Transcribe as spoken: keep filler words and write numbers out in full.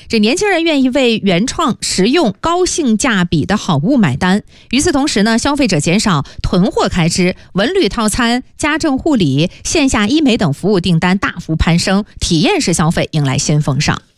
这年轻人愿意为原创、实用、高性价比的好物买单。与此同时呢，消费者减少囤货开支，文旅套餐、家政护理、线下医美等服务订单大幅攀升，体验式消费迎来新风尚。